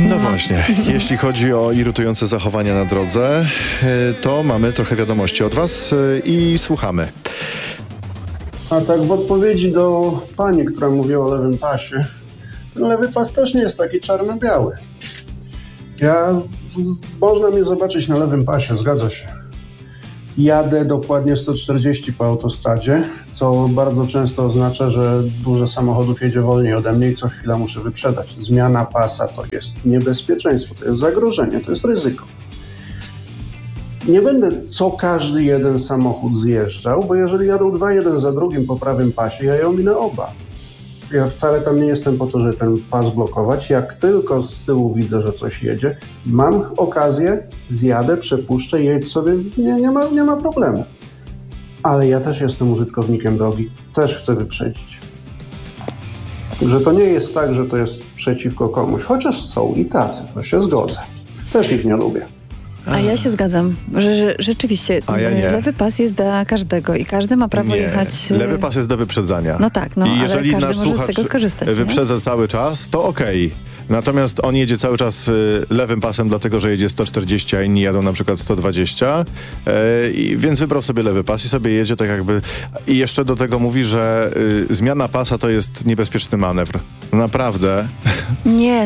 No właśnie, jeśli chodzi o irytujące zachowania na drodze, to mamy trochę wiadomości od was i słuchamy. A tak w odpowiedzi do pani, która mówiła o lewym pasie, ten lewy pas też nie jest taki czarno-biały. Można mnie zobaczyć na lewym pasie, zgadza się. Jadę dokładnie 140 po autostradzie, co bardzo często oznacza, że dużo samochodów jedzie wolniej ode mnie i co chwila muszę wyprzedać. Zmiana pasa to jest niebezpieczeństwo, to jest zagrożenie, to jest ryzyko. Nie będę co każdy jeden samochód zjeżdżał, bo jeżeli jadą dwa jeden za drugim po prawym pasie, ja je ominę oba. Ja wcale tam nie jestem po to, żeby ten pas blokować. Jak tylko z tyłu widzę, że coś jedzie, mam okazję, zjadę, przepuszczę, jedź sobie, nie ma problemu. Ale ja też jestem użytkownikiem drogi, też chcę wyprzedzić. Że to nie jest tak, że to jest przeciwko komuś, chociaż są i tacy, to się zgodzę. Też ich nie lubię. A ja się zgadzam, że rzeczywiście lewy pas jest dla każdego i każdy ma prawo jechać... Lewy pas jest do wyprzedzania. No tak, I jeżeli ale każdy nasz może z tego skorzystać. Wyprzedza cały czas, to okej. Natomiast on jedzie cały czas lewym pasem, dlatego że jedzie 140, a inni jadą na przykład 120, więc wybrał sobie lewy pas i sobie jedzie tak jakby... I jeszcze do tego mówi, że zmiana pasa to jest niebezpieczny manewr. Naprawdę. Nie.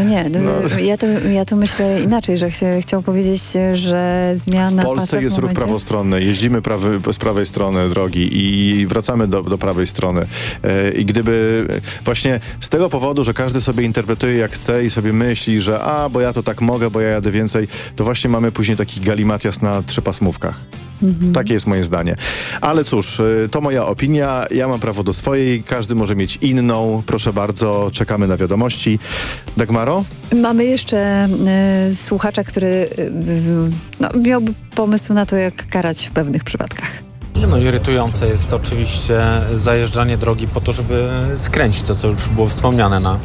Ja to myślę inaczej, że chciał powiedzieć, że zmiana w Polsce jest ruch prawostronny. Jeździmy z prawej strony drogi i wracamy do prawej strony. I gdyby właśnie z tego powodu, że każdy sobie interpretuje jak chce i sobie myśli, że bo ja to tak mogę, bo ja jadę więcej, to właśnie mamy później taki galimatias na trzypasmówkach. Takie jest moje zdanie. Ale cóż, to moja opinia. Ja mam prawo do swojej. Każdy może mieć inną. Proszę bardzo, czekamy na wiadomości. Dagmaro? Mamy jeszcze słuchacza, który miałby pomysł na to, jak karać w pewnych przypadkach. Irytujące jest oczywiście zajeżdżanie drogi po to, żeby skręcić to, co już było wspomniane na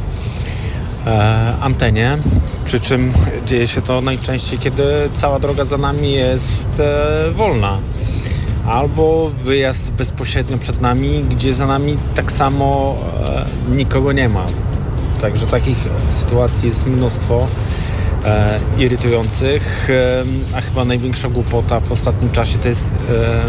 antenie. Przy czym dzieje się to najczęściej, kiedy cała droga za nami jest wolna. Albo wyjazd bezpośrednio przed nami, gdzie za nami tak samo nikogo nie ma. Także takich sytuacji jest mnóstwo irytujących, a chyba największa głupota w ostatnim czasie to jest,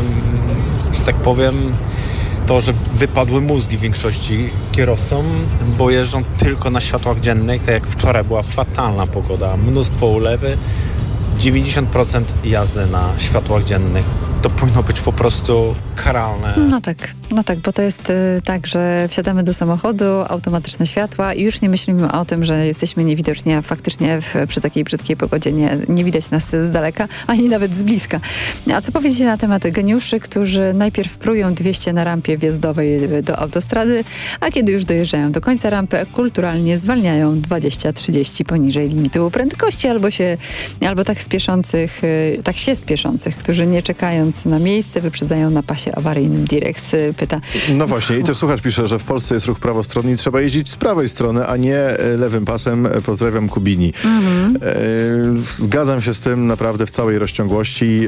że tak powiem, to, że wypadły mózgi większości kierowcom, bo jeżdżą tylko na światłach dziennych, tak jak wczoraj była fatalna pogoda, mnóstwo ulewy, 90% jazdy na światłach dziennych. To powinno być po prostu karalne. No tak, bo to jest tak, że wsiadamy do samochodu, automatyczne światła i już nie myślimy o tym, że jesteśmy niewidoczni, a faktycznie przy takiej brzydkiej pogodzie nie widać nas z daleka, ani nawet z bliska. A co powiedzieć na temat geniuszy, którzy najpierw prują 200 na rampie wjazdowej do autostrady, a kiedy już dojeżdżają do końca rampy, kulturalnie zwalniają 20-30 poniżej limitu prędkości, albo tak się spieszących, którzy nie czekając na miejsce wyprzedzają na pasie awaryjnym. Direx pyta. No właśnie, i też słuchacz pisze, że w Polsce jest ruch prawostronny i trzeba jeździć z prawej strony, a nie lewym pasem. Pozdrawiam Kubini. Zgadzam się z tym naprawdę w całej rozciągłości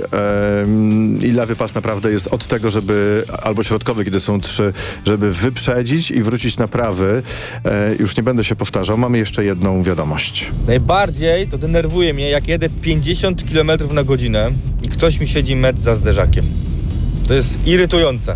i lewy pas naprawdę jest od tego, żeby, albo środkowy, kiedy są 3, żeby wyprzedzić i wrócić na prawy. Już nie będę się powtarzał. Mamy jeszcze jedną wiadomość. Najbardziej to denerwuje mnie, jak jedę 50 km na godzinę i ktoś mi siedzi metr za zderzakiem. To jest irytujące.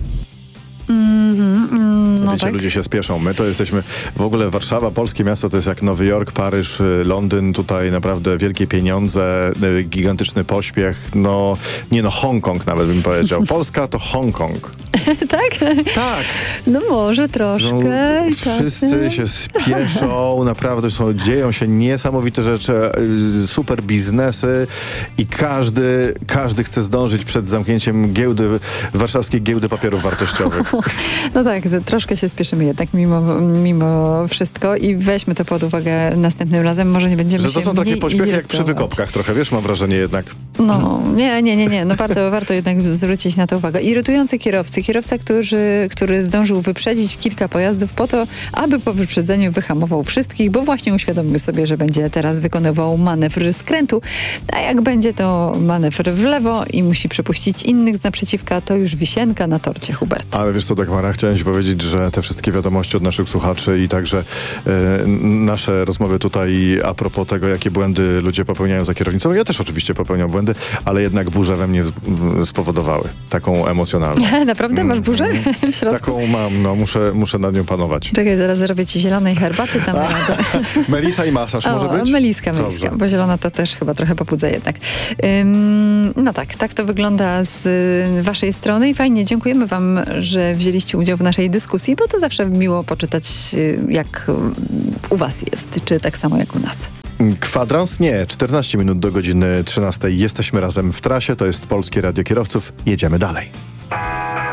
Wiecie, ludzie się spieszą. My to jesteśmy, w ogóle Warszawa, polskie miasto to jest jak Nowy Jork, Paryż, Londyn, tutaj naprawdę wielkie pieniądze, gigantyczny pośpiech, Hongkong nawet bym powiedział. Polska to Hongkong. Tak? Tak. No może troszkę. Wszyscy się spieszą, naprawdę dzieją się niesamowite rzeczy, super biznesy i każdy chce zdążyć przed zamknięciem warszawskiej giełdy papierów wartościowych. No tak, troszkę się spieszymy jednak mimo wszystko i weźmy to pod uwagę następnym razem. Może nie będziemy się to są takie pośpiechy jak przy wykopkach trochę, wiesz, mam wrażenie jednak. No, nie. No warto jednak zwrócić na to uwagę. Irytujący kierowca, który zdążył wyprzedzić kilka pojazdów po to, aby po wyprzedzeniu wyhamował wszystkich, bo właśnie uświadomił sobie, że będzie teraz wykonywał manewr skrętu, a jak będzie to manewr w lewo i musi przepuścić innych z naprzeciwka, to już wisienka na torcie, Hubert. Ale wiesz Wiesz co, Dagmara, chciałem ci powiedzieć, że te wszystkie wiadomości od naszych słuchaczy i także nasze rozmowy tutaj a propos tego, jakie błędy ludzie popełniają za kierownicą. Ja też oczywiście popełniam błędy, ale jednak burzę we mnie spowodowały. Taką emocjonalną. Naprawdę? Masz burzę w środku? Taką mam, no muszę nad nią panować. Czekaj, zaraz zrobię ci zielonej herbaty, tam radę. Melisa i masaż może być? Meliska, Dobrze. bo zielona to też chyba trochę pobudza jednak. No tak to wygląda z waszej strony i fajnie, dziękujemy wam, że wzięliście udział w naszej dyskusji, bo to zawsze miło poczytać, jak u was jest, czy tak samo jak u nas. Kwadrans? Nie, 14 minut do godziny 13. Jesteśmy razem w trasie, to jest Polskie Radio Kierowców. Jedziemy dalej.